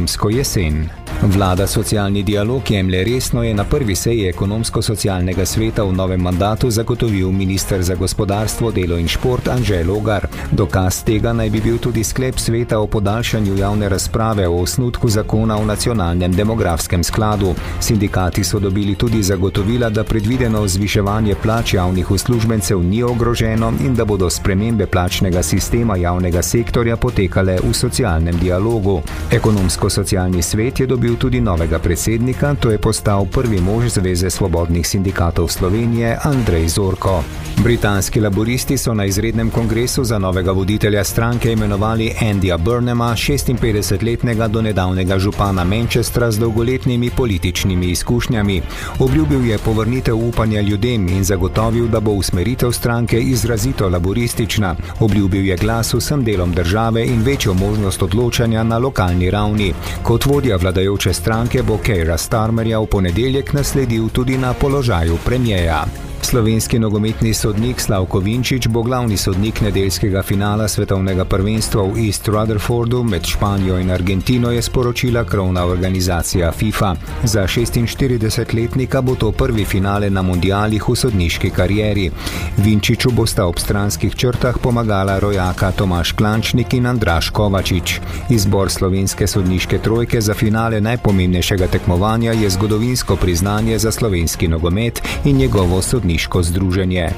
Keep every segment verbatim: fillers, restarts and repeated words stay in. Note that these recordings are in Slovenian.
ekonomsko jesen. Vlada socialni dialog jemlje resno, je na prvi seji ekonomsko-socialnega sveta v novem mandatu zagotovil minister za gospodarstvo, delo in šport Anže Logar. Dokaz tega naj bi bil tudi sklep sveta o podaljšanju javne razprave o osnutku zakona o nacionalnem demografskem skladu. Sindikati so dobili tudi zagotovila, da predvideno zviševanje plač javnih uslužbencev ni ogroženo in da bodo spremembe plačnega sistema javnega sektorja potekale v socialnem dialogu. Ekonomsko-socialni svet je dobil tudi novega predsednika, to je postal prvi mož Zveze svobodnih sindikatov Slovenije Andrej Zorko. Britanski laboristi so na izrednem kongresu za novega voditelja stranke imenovali Andyja Burnhama, šestinpetdesetletnega donedavnega župana Manchestra z dolgoletnimi političnimi izkušnjami. Obljubil je povrnitev upanja ljudem in zagotovil, da bo usmeritev stranke izrazito laboristična. Obljubil je glas vsem delom države in večjo možnost odločanja na lokalni ravni. Kot vodja vladajoče stranke bo Keira Starmerja v ponedeljek nasledil tudi na položaju premierja. Slovenski nogometni sodnik Slavko Vinčić bo glavni sodnik nedeljskega finala svetovnega prvenstva v East Rutherfordu med Španijo in Argentino, je sporočila krovna organizacija FIFA. Za šestinštiridesetletnika bo to prvi finale na mundialih v sodniški karieri. Vinčiću bosta ob stranskih črtah pomagala rojaka Tomaž Klančnik in Andraž Kovačič. Izbor slovenske sodniške trojke za finale najpomembnejšega tekmovanja je zgodovinsko priznanje za slovenski nogomet in njegovo sodniško združenje.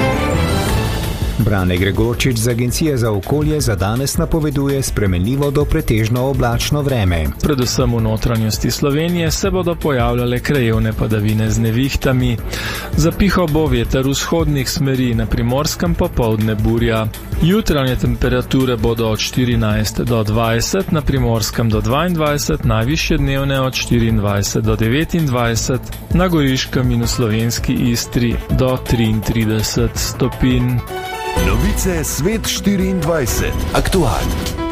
Brane Gregorčič z Agencije za okolje za danes napoveduje spremenljivo do pretežno oblačno vreme. Predvsem v notranjosti Slovenije se bodo pojavljale krajevne padavine z nevihtami. Zapihal bo veter vzhodnih smeri, na Primorskem popoldne burja. Jutranje temperature bodo od štirinajst do dvajset, na Primorskem do dvaindvajset, najvišje dnevne od štiriindvajset do devetindvajset, na Goriškem in v slovenski Istri do triintrideset stopinj. Novice Svet štiriindvajset. Aktualno.